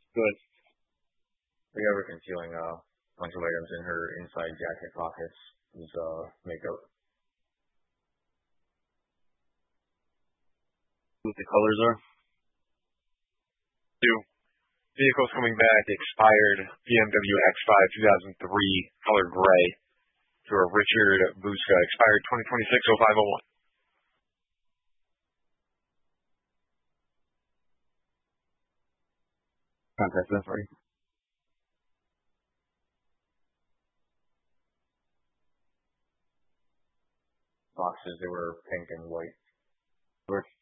Good. Were you ever concealing a bunch of items in her inside jacket pockets? Is makeup? What the colors are? Two vehicles coming back, expired BMW X5 2003, color gray, to a Richard Buska, expired 2026-0501. Contact that for you. Boxes, they were pink and white. Work.